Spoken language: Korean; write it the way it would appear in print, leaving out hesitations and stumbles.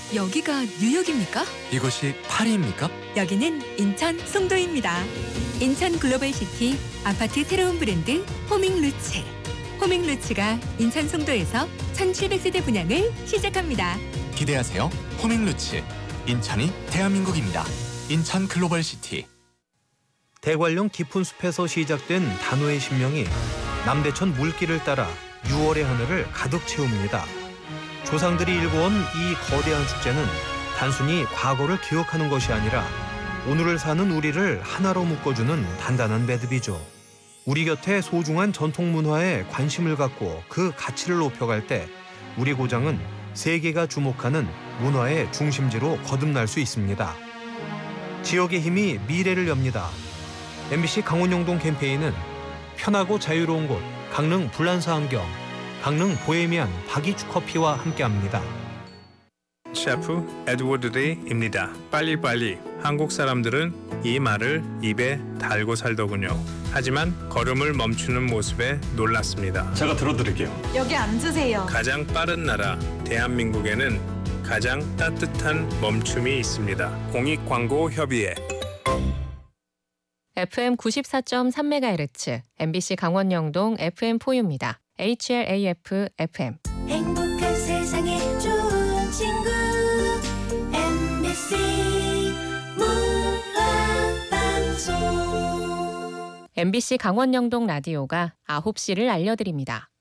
여기가 뉴욕입니까? 이곳이 파리입니까? 여기는 인천 송도입니다. 인천 글로벌시티 아파트 새로운 브랜드 호밍루츠. 호밍루츠가 인천 송도에서 1700세대 분양을 시작합니다. 기대하세요. 호밍루츠. 인천이 대한민국입니다. 인천 글로벌시티. 대관령 깊은 숲에서 시작된 단오의 신명이 남대천 물길을 따라 6월의 하늘을 가득 채웁니다. 조상들이 일궈온 이 거대한 축제는 단순히 과거를 기억하는 것이 아니라 오늘을 사는 우리를 하나로 묶어주는 단단한 매듭이죠. 우리 곁에 소중한 전통 문화에 관심을 갖고 그 가치를 높여갈 때 우리 고장은 세계가 주목하는 문화의 중심지로 거듭날 수 있습니다. 지역의 힘이 미래를 엽니다. MBC 강원영동 캠페인은 편하고 자유로운 곳 강릉 불란서 안경, 강릉 보헤미안 박이추 커피와 함께합니다. 셰프 에드워드 데이입니다. 빨리빨리. 한국 사람들은 이 말을 입에 달고 살더군요. 하지만 걸음을 멈추는 모습에 놀랐습니다. 제가 들어드릴게요. 여기 앉으세요. 가장 빠른 나라 대한민국에는 가장 따뜻한 멈춤이 있습니다. 공익광고협의회. FM 94.3MHz MBC 강원영동 FM4U입니다. HLAF FM. 행복한 세상에 좋은 친구 MBC 문화방송. MBC 강원영동 라디오가 9시를 알려드립니다.